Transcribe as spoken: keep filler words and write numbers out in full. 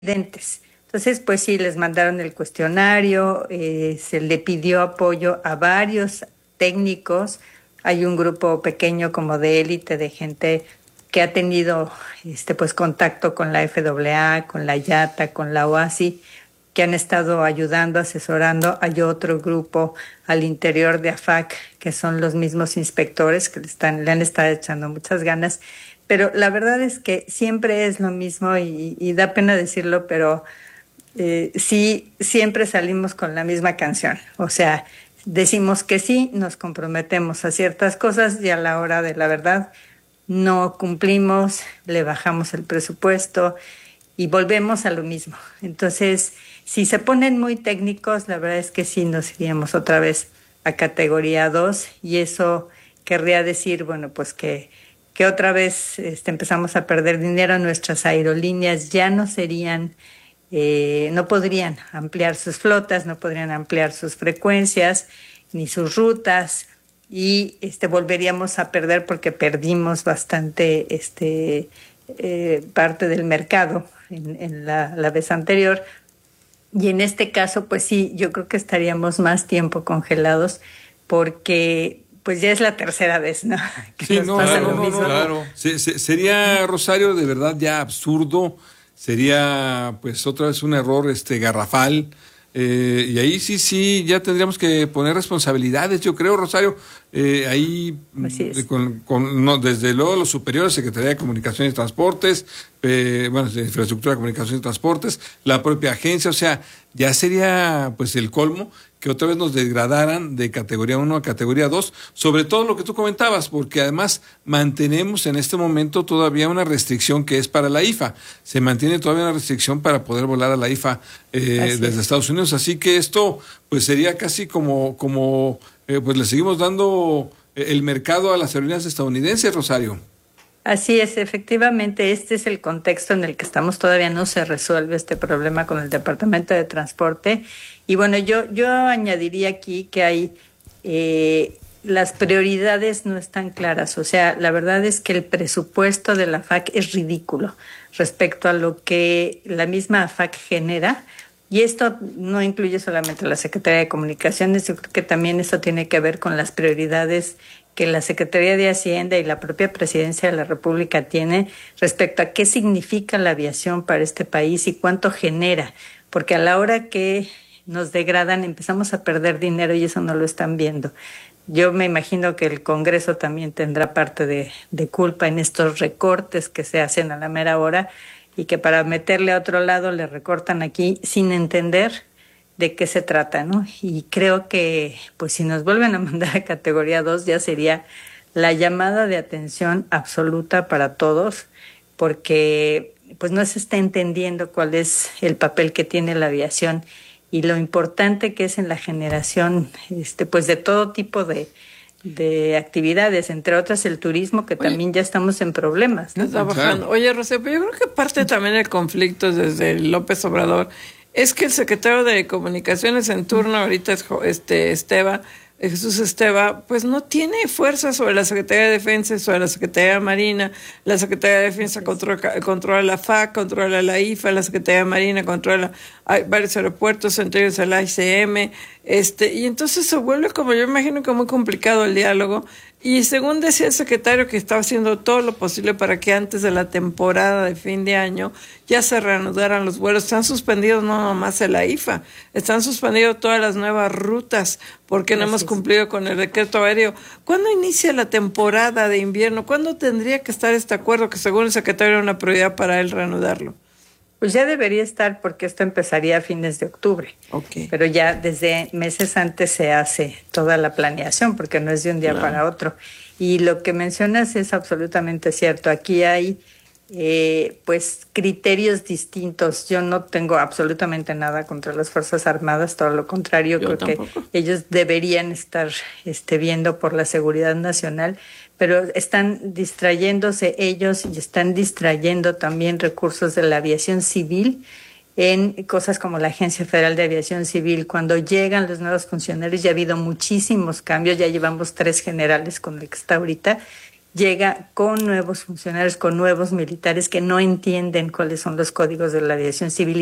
presidentes. Entonces, pues sí, les mandaron el cuestionario, eh, se le pidió apoyo a varios técnicos. Hay un grupo pequeño como de élite de gente que ha tenido este pues contacto con la F A A, con la I A T A, con la O A S I, que han estado ayudando, asesorando. Hay otro grupo al interior de A F A C, que son los mismos inspectores que le, están, le han estado echando muchas ganas. Pero la verdad es que siempre es lo mismo y, y da pena decirlo, pero eh, sí, siempre salimos con la misma canción. O sea, decimos que sí, nos comprometemos a ciertas cosas y a la hora de la verdad no cumplimos, le bajamos el presupuesto y volvemos a lo mismo. Entonces, si se ponen muy técnicos, la verdad es que sí nos iríamos otra vez a categoría dos y eso querría decir, bueno, pues que, que otra vez este, empezamos a perder dinero, nuestras aerolíneas ya no serían, eh, no podrían ampliar sus flotas, no podrían ampliar sus frecuencias ni sus rutas y este, volveríamos a perder porque perdimos bastante este, eh, parte del mercado en, en la, la vez anterior. Y en este caso, pues sí, yo creo que estaríamos más tiempo congelados porque pues ya es la tercera vez, ¿no? Que sí, nos no, pasa claro, lo mismo. claro. Se, se, sería, Rosario, de verdad ya absurdo, sería pues otra vez un error este garrafal. Eh, y ahí sí, sí, ya tendríamos que poner responsabilidades, yo creo, Rosario, eh, ahí con, con, no, desde luego los superiores, Secretaría de Comunicaciones y Transportes, eh, bueno, de Infraestructura, Comunicaciones y Transportes, la propia agencia, o sea, ya sería pues el colmo que otra vez nos degradaran de categoría uno a categoría dos, sobre todo lo que tú comentabas, porque además mantenemos en este momento todavía una restricción que es para la I F A. Se mantiene todavía una restricción para poder volar a la I F A eh, desde es. Estados Unidos, así que esto pues sería casi como, como eh, pues le seguimos dando el mercado a las aerolíneas estadounidenses, Rosario. Así es, efectivamente, este es el contexto en el que estamos. Todavía no se resuelve este problema con el Departamento de Transporte. Y bueno, yo, yo añadiría aquí que hay eh, las prioridades no están claras. O sea, la verdad es que el presupuesto de la A F A C es ridículo respecto a lo que la misma A F A C genera. Y esto no incluye solamente la Secretaría de Comunicaciones, yo creo que también esto tiene que ver con las prioridades que la Secretaría de Hacienda y la propia Presidencia de la República tiene respecto a qué significa la aviación para este país y cuánto genera, porque a la hora que nos degradan empezamos a perder dinero y eso no lo están viendo. Yo me imagino que el Congreso también tendrá parte de, de culpa en estos recortes que se hacen a la mera hora y que para meterle a otro lado le recortan aquí sin entender de qué se trata, ¿no? Y creo que, pues si nos vuelven a mandar a categoría dos, ya sería la llamada de atención absoluta para todos, porque pues no se está entendiendo cuál es el papel que tiene la aviación y lo importante que es en la generación, este, pues de todo tipo de, de actividades, entre otras el turismo, que Oye, también ya estamos en problemas, ¿no? Está bajando. Oye, Rocío, pero yo creo que parte también del conflicto desde López Obrador es que el secretario de Comunicaciones en turno ahorita es este Esteba, Jesús Esteba, pues no tiene fuerza sobre la Secretaría de Defensa, sobre la Secretaría de Marina. La Secretaría de Defensa controla, controla la F A C, controla la I F A, la Secretaría de Marina controla hay varios aeropuertos, entre ellos el I C M, este, y entonces se vuelve como, yo imagino que muy complicado el diálogo. Y según decía el secretario que estaba haciendo todo lo posible para que antes de la temporada de fin de año ya se reanudaran los vuelos. Están suspendidos no nomás el I F A, están suspendidos todas las nuevas rutas porque no hemos cumplido con el decreto aéreo. ¿Cuándo inicia la temporada de invierno? ¿Cuándo tendría que estar este acuerdo que según el secretario era una prioridad para él reanudarlo? Pues ya debería estar porque esto empezaría a fines de octubre. Okay. Pero ya desde meses antes se hace toda la planeación porque no es de un día claro. para otro. Y lo que mencionas es absolutamente cierto. Aquí hay eh, pues criterios distintos. Yo no tengo absolutamente nada contra las Fuerzas Armadas, todo lo contrario. Yo creo tampoco. que ellos deberían estar este, viendo por la seguridad nacional, pero están distrayéndose ellos y están distrayendo también recursos de la aviación civil en cosas como la Agencia Federal de Aviación Civil. Cuando llegan los nuevos funcionarios ya ha habido muchísimos cambios, ya llevamos tres generales con el que está ahorita, llega con nuevos funcionarios, con nuevos militares que no entienden cuáles son los códigos de la aviación civil